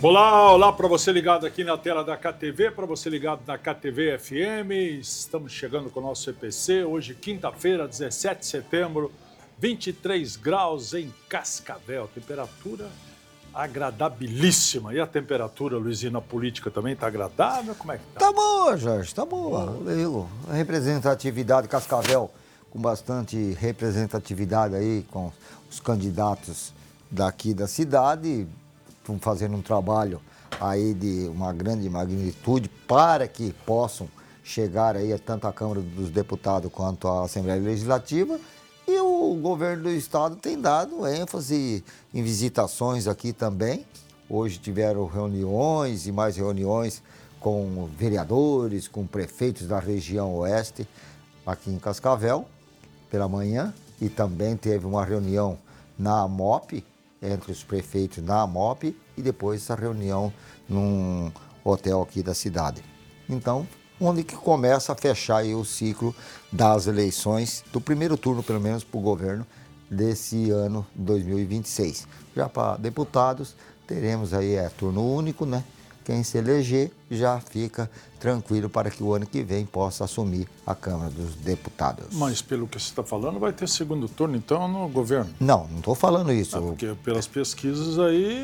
Olá, olá para você ligado aqui na tela da KTV, para você ligado na KTV FM. Estamos chegando com o nosso CPC, hoje quinta-feira, 17 de setembro, 23 graus em Cascavel, temperatura agradabilíssima. E a temperatura, Luizinho, na política também está agradável? Como é que está? Tá boa, Jorge, tá boa. A representatividade Cascavel, com bastante representatividade aí, com os candidatos daqui da cidade, estão fazendo um trabalho aí de uma grande magnitude para que possam chegar aí tanto à Câmara dos Deputados quanto à Assembleia Legislativa. E o governo do estado tem dado ênfase em visitações aqui também. Hoje tiveram reuniões e mais reuniões com vereadores, com prefeitos da região oeste, aqui em Cascavel, pela manhã. E também teve uma reunião na AMOP, entre os prefeitos na AMOP, e depois essa reunião num hotel aqui da cidade. Então, onde que começa a fechar aí o ciclo das eleições, do primeiro turno, pelo menos, para o governo desse ano 2026. Já para deputados, teremos aí turno único, né? Quem se eleger já fica tranquilo para que o ano que vem possa assumir a Câmara dos Deputados. Mas pelo que você está falando, vai ter segundo turno, então, no governo? Não estou falando isso. Porque pelas pesquisas aí...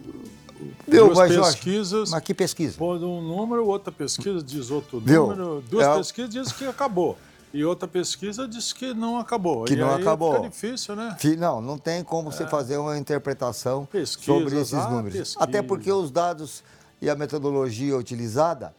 Viu, duas pesquisas... Mas que pesquisa? Põe um número, outra pesquisa diz outro número. Duas pesquisas dizem que acabou. E outra pesquisa diz que não acabou. Que não acabou. Fica difícil, né? Não tem como você fazer uma interpretação sobre esses números. Até porque os dados e a metodologia utilizada,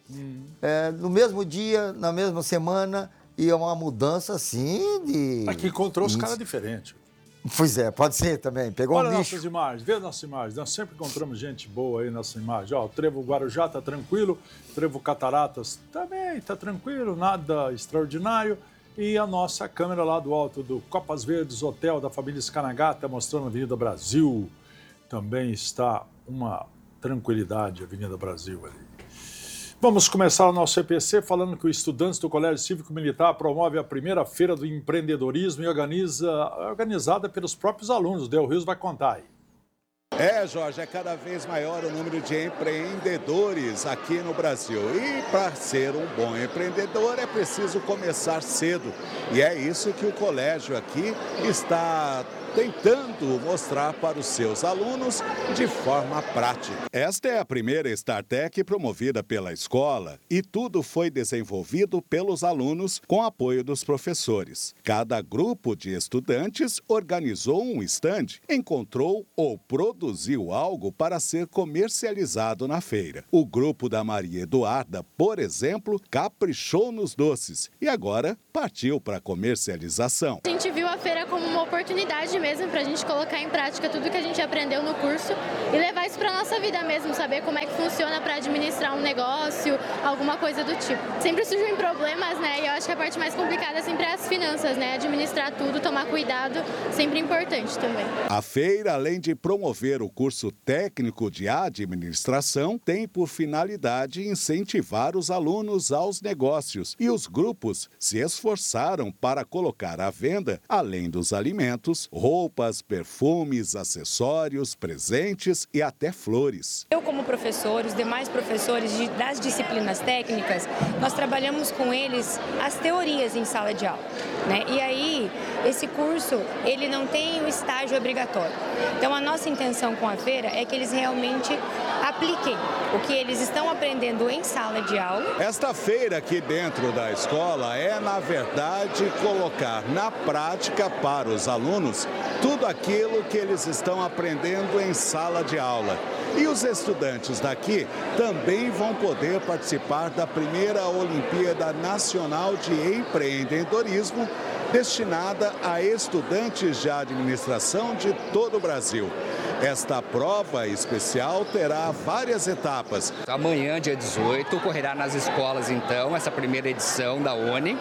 no mesmo dia, na mesma semana, ia uma mudança assim de... Aqui encontrou os caras diferentes. Pois é, pode ser também. Pegou Olha um nicho. nossas imagens, vê nossas imagens. Nós sempre encontramos gente boa aí nessa imagem. Ó, o Trevo Guarujá está tranquilo, Trevo Cataratas também está tranquilo, nada extraordinário. E a nossa câmera lá do alto do Copas Verdes, hotel da família Scanagata, mostrando a Avenida Brasil. Também está uma tranquilidade, Avenida Brasil ali. Vamos começar o nosso CPC falando que o estudantes do Colégio Cívico Militar promove a primeira feira do empreendedorismo e organizada pelos próprios alunos. O Del Rios vai contar aí. Jorge, é cada vez maior o número de empreendedores aqui no Brasil. E para ser um bom empreendedor é preciso começar cedo. E é isso que o colégio aqui está tentando mostrar para os seus alunos de forma prática. Esta é a primeira StarTech promovida pela escola e tudo foi desenvolvido pelos alunos com apoio dos professores. Cada grupo de estudantes organizou um stand, encontrou ou produziu algo para ser comercializado na feira. O grupo da Maria Eduarda, por exemplo, caprichou nos doces e agora partiu para a comercialização. A gente viu a feira como uma oportunidade mesmo para a gente colocar em prática tudo que a gente aprendeu no curso e levar isso para a nossa vida mesmo, saber como é que funciona para administrar um negócio, alguma coisa do tipo. Sempre surgem problemas, né? E eu acho que a parte mais complicada sempre é as finanças, né? Administrar tudo, tomar cuidado, sempre importante também. A feira, além de promover o curso técnico de administração, tem por finalidade incentivar os alunos aos negócios e os grupos se esforçaram para colocar à venda, além dos alimentos, roupas, perfumes, acessórios, presentes e até flores. Eu, como professor, os demais professores das disciplinas técnicas, nós trabalhamos com eles as teorias em sala de aula, né? E aí, esse curso, ele não tem o estágio obrigatório. Então, a nossa intenção com a feira é que eles realmente apliquem o que eles estão aprendendo em sala de aula. Esta feira aqui dentro da escola é, na verdade, colocar na prática para os alunos tudo aquilo que eles estão aprendendo em sala de aula. E os estudantes daqui também vão poder participar da primeira Olimpíada Nacional de Empreendedorismo, destinada a estudantes de administração de todo o Brasil. Esta prova especial terá várias etapas. Amanhã, dia 18, ocorrerá nas escolas, então, essa primeira edição da ONI.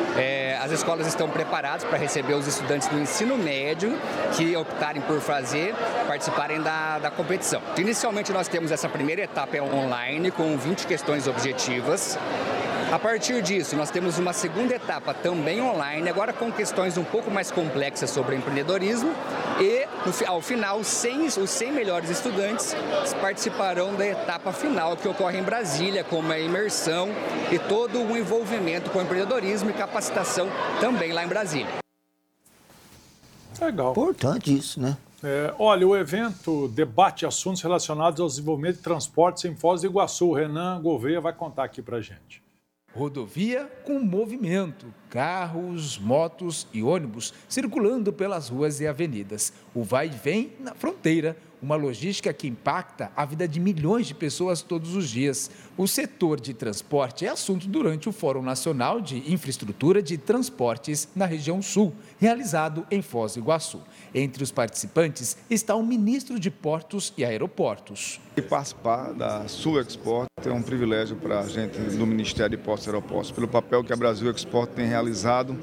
As escolas estão preparadas para receber os estudantes do ensino médio que optarem por participarem da competição. Inicialmente, nós temos essa primeira etapa online com 20 questões objetivas. A partir disso, nós temos uma segunda etapa também online, agora com questões um pouco mais complexas sobre empreendedorismo. e ao final os 100 melhores estudantes participarão da etapa final que ocorre em Brasília, como a imersão e todo o envolvimento com empreendedorismo e capacitação também lá em Brasília. Legal. Importante isso, né? Olha, o evento debate assuntos relacionados ao desenvolvimento de transportes em Foz do Iguaçu. O Renan Gouveia vai contar aqui pra gente. Rodovia com movimento, carros, motos e ônibus circulando pelas ruas e avenidas. O vai e vem na fronteira, uma logística que impacta a vida de milhões de pessoas todos os dias. O setor de transporte é assunto durante o Fórum Nacional de Infraestrutura de Transportes na região sul, realizado em Foz do Iguaçu. Entre os participantes está o ministro de Portos e Aeroportos. E participar da Sul Export é um privilégio para a gente do Ministério de Portos e Aeroportos, pelo papel que a Brasil Export tem realizado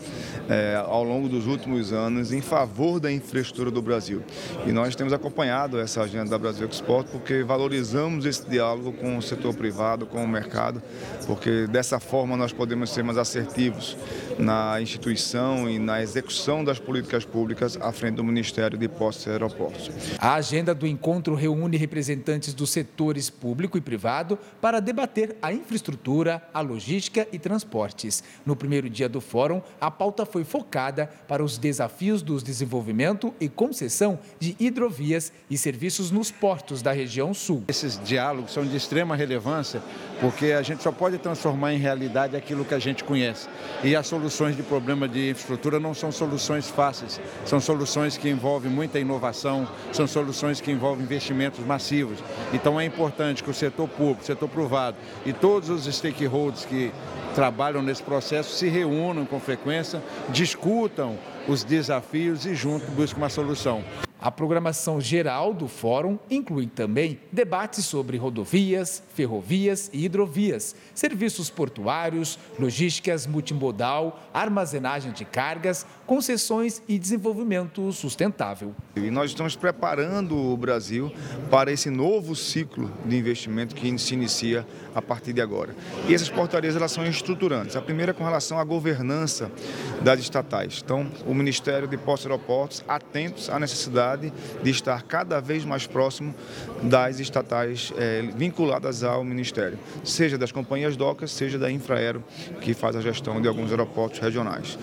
ao longo dos últimos anos em favor da infraestrutura do Brasil. E nós temos acompanhado essa agenda da Brasil Export porque valorizamos esse diálogo com o setor privado, com o mercado, porque dessa forma nós podemos ser mais assertivos na instituição e na execução das políticas públicas à frente do Ministério de Portos e Aeroportos. A agenda do encontro reúne representantes dos setores público e privado para debater a infraestrutura, a logística e transportes. No primeiro dia do fórum, a pauta foi focada para os desafios do desenvolvimento e concessão de hidrovias e serviços nos portos da região sul. Esses diálogos são de extrema relevância porque a gente só pode transformar em realidade aquilo que a gente conhece. E as soluções de problema de infraestrutura não são soluções fáceis, são soluções que envolvem muita inovação, são soluções que envolvem investimentos massivos. Então é importante que o setor público, o setor privado e todos os stakeholders que trabalham nesse processo se reúnam com frequência, discutam os desafios e juntos busquem uma solução. A programação geral do fórum inclui também debates sobre rodovias, ferrovias e hidrovias, serviços portuários, logísticas multimodal, armazenagem de cargas, concessões e desenvolvimento sustentável. E nós estamos preparando o Brasil para esse novo ciclo de investimento que se inicia a partir de agora. E essas portarias elas são estruturantes. A primeira é com relação à governança das estatais. Então, o Ministério de Portos e Aeroportos atentos à necessidade de estar cada vez mais próximo das estatais vinculadas ao Ministério, seja das companhias docas, seja da Infraero, que faz a gestão de alguns aeroportos regionais.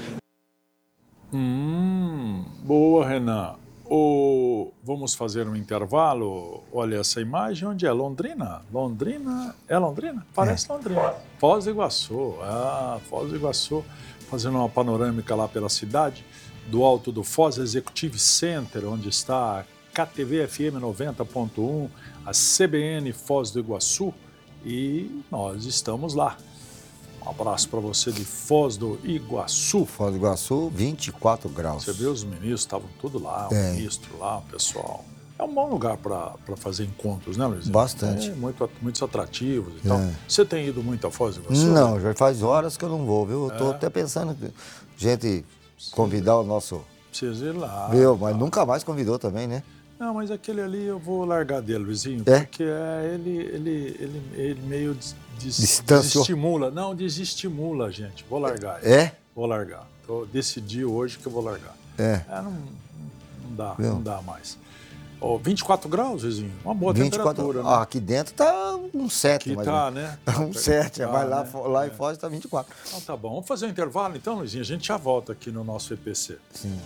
Boa, Renan. Vamos fazer um intervalo. Olha essa imagem, onde é? Londrina? Londrina? É Londrina? Parece Londrina. Foz do Iguaçu. Foz do Iguaçu. Fazendo uma panorâmica lá pela cidade, do alto do Foz Executive Center, onde está a KTV FM 90.1, a CBN Foz do Iguaçu, e nós estamos lá. Um abraço para você de Foz do Iguaçu. Foz do Iguaçu, 24 graus. Você viu, os ministros estavam tudo lá, o ministro lá, o pessoal. É um bom lugar para fazer encontros, né, Luizinho? Bastante. Muitos atrativos e tal. Você tem ido muito a Foz do Iguaçu? Não, já faz horas que eu não vou, viu? Eu tô até pensando, gente, convidar o nosso... Precisa ir lá. Viu? Mas nunca mais convidou também, né? Não, mas aquele ali eu vou largar dele, Luizinho, porque ele meio desestimula. Não, desestimula a gente. Vou largar. Vou largar. Decidi hoje que eu vou largar. Não dá mais. 24 graus, Luizinho, uma boa 24, temperatura, né? Aqui dentro tá um 7. Aqui tá, né? Um 7, vai lá, né? Lá em Foz tá 24. Então tá bom, vamos fazer um intervalo então, Luizinho, a gente já volta aqui no nosso EPC. Sim.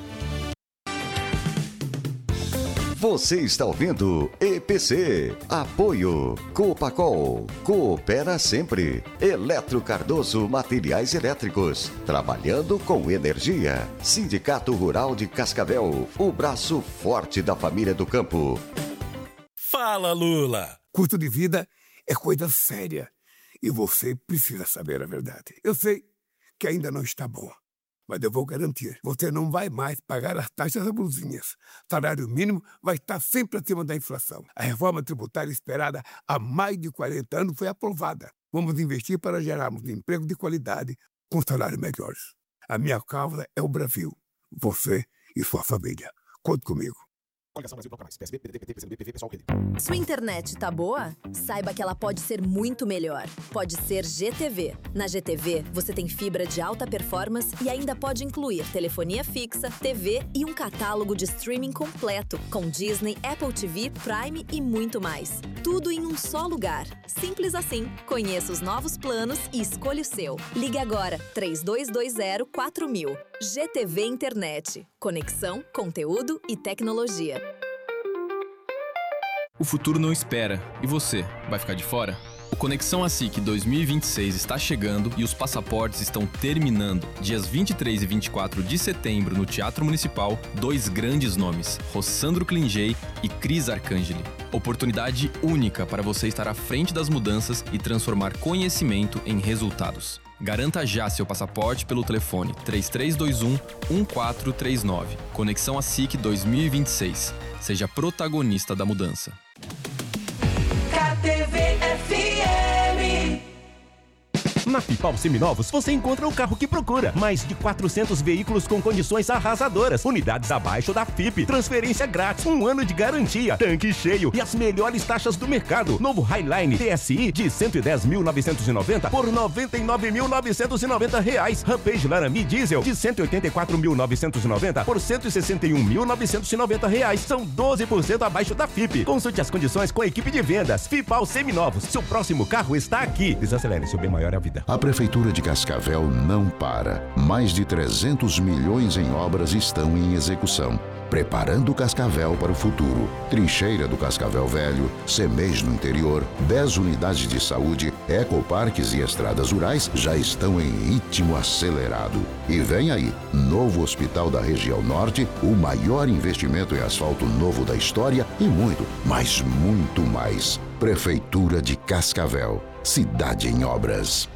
Você está ouvindo EPC. Apoio Copacol. Coopera sempre. Eletro Cardoso Materiais Elétricos. Trabalhando com energia. Sindicato Rural de Cascavel. O braço forte da família do campo. Fala, Lula. Custo de vida é coisa séria. E você precisa saber a verdade. Eu sei que ainda não está bom. Mas eu vou garantir, você não vai mais pagar as taxas abusivas. Salário mínimo vai estar sempre acima da inflação. A reforma tributária esperada há mais de 40 anos foi aprovada. Vamos investir para gerarmos emprego de qualidade com salários melhores. A minha causa é o Brasil. Você e sua família. Conte comigo. Coligação Brasil Bloco Mais. PSB, PDT, PCdoB, PV, PSOL, PL. Sua internet tá boa? Saiba que ela pode ser muito melhor. Pode ser GTV. Na GTV, você tem fibra de alta performance e ainda pode incluir telefonia fixa, TV e um catálogo de streaming completo, com Disney, Apple TV, Prime e muito mais. Tudo em um só lugar. Simples assim. Conheça os novos planos e escolha o seu. Ligue agora, 3220-4000. GTV Internet. Conexão, conteúdo e tecnologia. O futuro não espera. E você, vai ficar de fora? O Conexão ASIC 2026 está chegando e os passaportes estão terminando. Dias 23 e 24 de setembro, no Teatro Municipal, 2 grandes nomes, Rossandro Klingey e Cris Arcangeli. Oportunidade única para você estar à frente das mudanças e transformar conhecimento em resultados. Garanta já seu passaporte pelo telefone 3321-1439. Conexão ASIC 2026. Seja protagonista da mudança. Na Fipal Seminovos, você encontra o carro que procura. Mais de 400 veículos com condições arrasadoras. Unidades abaixo da FIP. Transferência grátis. 1 ano de garantia. Tanque cheio. E as melhores taxas do mercado. Novo Highline TSI de R$ 110.990 por R$ 99.990. Rampage Laramie Diesel de R$ 184.990 por R$ 161.990. São 12% abaixo da FIP. Consulte as condições com a equipe de vendas. Fipal Seminovos. Seu próximo carro está aqui. Desacelere, seu bem maior é a vida. A Prefeitura de Cascavel não para. Mais de 300 milhões em obras estão em execução. Preparando Cascavel para o futuro. Trincheira do Cascavel Velho, CEMEIS no interior, 10 unidades de saúde, ecoparques e estradas rurais já estão em ritmo acelerado. E vem aí, novo hospital da região norte, o maior investimento em asfalto novo da história e muito, mas muito mais. Prefeitura de Cascavel, cidade em obras.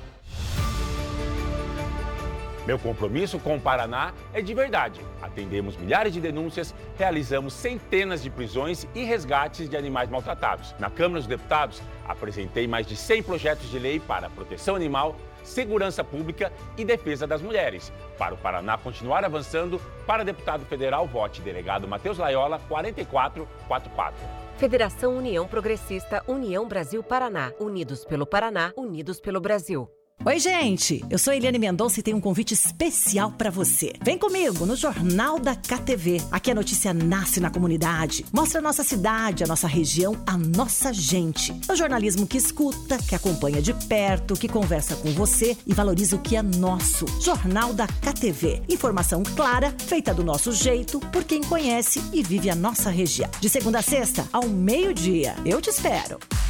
Meu compromisso com o Paraná é de verdade. Atendemos milhares de denúncias, realizamos centenas de prisões e resgates de animais maltratados. Na Câmara dos Deputados, apresentei mais de 100 projetos de lei para proteção animal, segurança pública e defesa das mulheres. Para o Paraná continuar avançando, para deputado federal, vote delegado Matheus Laiola, 4444. Federação União Progressista, União Brasil Paraná. Unidos pelo Paraná, unidos pelo Brasil. Oi, gente! Eu sou Eliane Mendonça e tenho um convite especial para você. Vem comigo no Jornal da KTV. Aqui a notícia nasce na comunidade. Mostra a nossa cidade, a nossa região, a nossa gente. É o jornalismo que escuta, que acompanha de perto, que conversa com você e valoriza o que é nosso. Jornal da KTV. Informação clara, feita do nosso jeito, por quem conhece e vive a nossa região. De segunda a sexta, ao meio-dia. Eu te espero.